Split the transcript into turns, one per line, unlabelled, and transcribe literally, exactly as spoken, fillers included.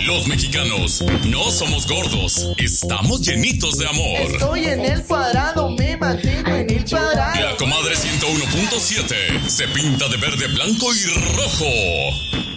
Los mexicanos no somos gordos, estamos llenitos de amor.
Estoy en el cuadrado, me mantengo en el cuadrado.
La comadre ciento uno punto siete se pinta de verde, blanco y rojo.